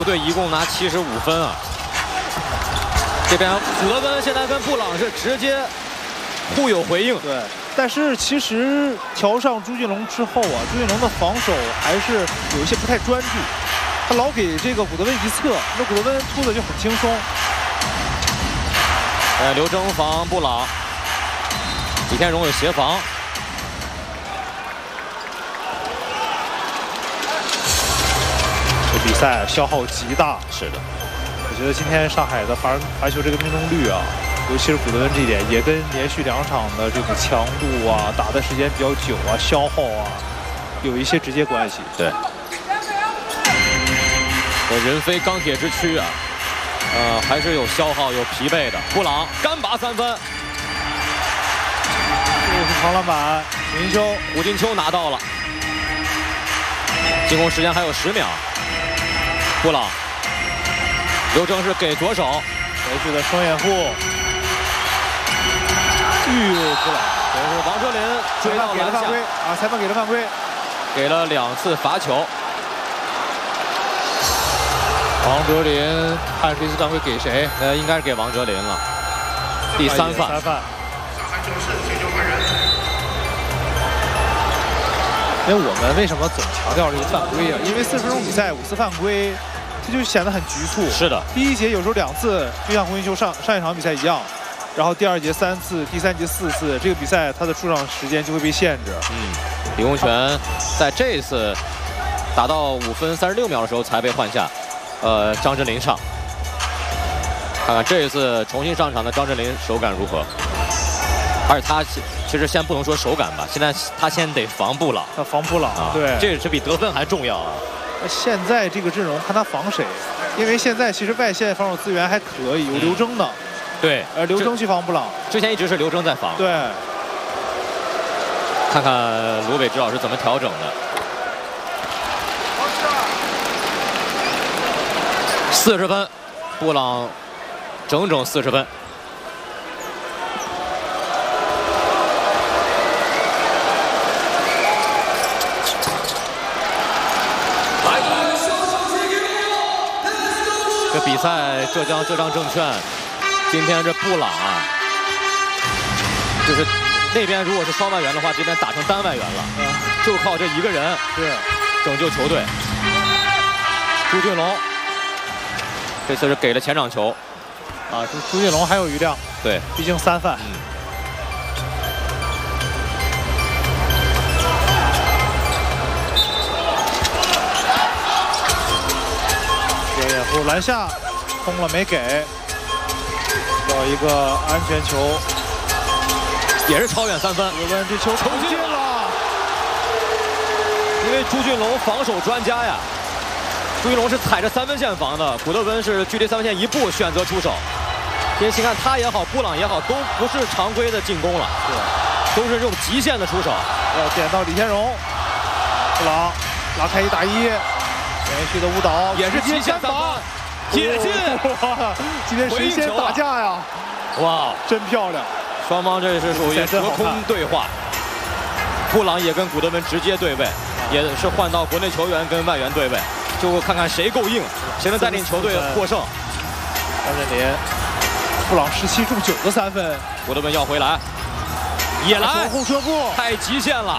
队一共拿75分啊。这边古德温现在跟布朗是直接互有回应。 对，但是其实调上朱俊龙之后啊，朱俊龙的防守还是有一些不太专注，他老给这个古德温一侧，那古德温突的就很轻松。 刘铮防布朗，李天荣有协防。 这比赛消耗极大， 是的， 我觉得今天上海的罚球这个命中率啊，尤其是古德温这一点，也跟连续2场的这个强度啊、打的时间比较久啊、消耗啊，有一些直接关系。 对，这人非钢铁之躯啊，还是有消耗、有疲惫的。布朗干拔3分， 又是长篮板， 胡金秋拿到了，进攻时间还有10秒。 布朗，刘铮是给左手， 回去的双掩护，布朗， 这是王哲林追到篮下啊！裁判给了犯规， 给了2次罚球。 王哲林判这次犯规给谁？ 应该是给王哲林了，第3犯。 因为我们为什么总强调这个犯规啊？因为40分钟比赛5次犯规。 这就显得很局促。 是的， 第1节有时候2次，就像胡金秋上一场比赛一样，然后第2节3次，第3节4次，这个比赛他的出场时间就会被限制。 李洪权在这一次打到5分36秒的时候才被换下，张镇麟上。看看这一次重新上场的张镇麟手感如何？而且他其实先不能说手感吧，现在他先得防布朗。 他防布朗啊，对， 这是比得分还重要啊。 现在这个阵容看他防谁，因为现在其实外线防守资源还可以，有刘铮的， 对， 刘铮去防布朗， 之前一直是刘铮在防， 对， 看看罗伟指导是怎么调整的。40分，布朗整整40分。 这比赛，浙江证券，今天这布朗啊，就是那边如果是双外援的话，这边打成单外援了，就靠这一个人是拯救球队。朱俊龙这次是给了前场球， 啊，朱俊龙还有余量， 对， 毕竟3犯。掩护篮下，空了没给，要一个安全球， 也是超远3分。 有问这球投进了， 因为朱俊龙防守专家呀，朱俊龙是踩着3分线防的，古德温是距离3分线1步选择出手。因为请看他也好，布朗也好，都不是常规的进攻了，都是这种极限的出手。 要点到李天荣，布朗拉开1打1。 连续的误导也是极限3分，接近！ 哇，今天谁先打架呀？ 哇， 真漂亮！ 双方这是属于隔空对话，布朗也跟古德温直接对位，也是换到国内球员跟外援对位，就看看谁够硬，谁能带领球队获胜。 张镇麟，布朗17中9个3分， 古德温要回来，也来后撤步， 太极限了。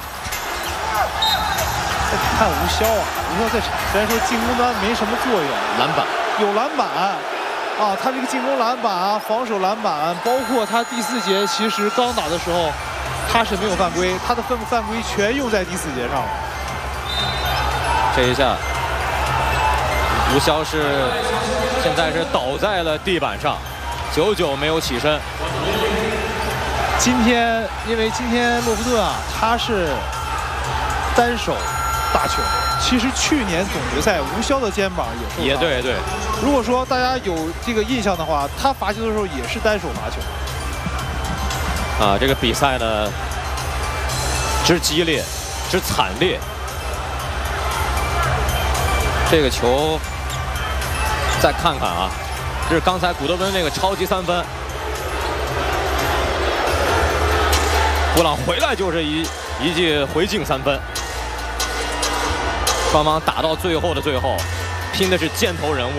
看吴骁啊，吴骁在场虽然说进攻端没什么作用， 篮板有篮板啊，他这个进攻篮板啊，防守篮板，包括他第4节其实刚打的时候，他是没有犯规，他的犯规全用在第4节上了。 这一下，吴骁是现在是倒在了地板上，久久没有起身。 因为今天洛夫顿啊，他是单手。 大球，其实去年总决赛吴骁的肩膀也受伤。 对。 如果说大家有这个印象的话，他罚球的时候也是单手罚球。 啊，这个比赛呢，之激烈，之惨烈。这个球，再看看啊，这是刚才古德温那个超级3分。布朗回来就是一记回敬3分。 双方打到最后的最后，拼的是箭头人物。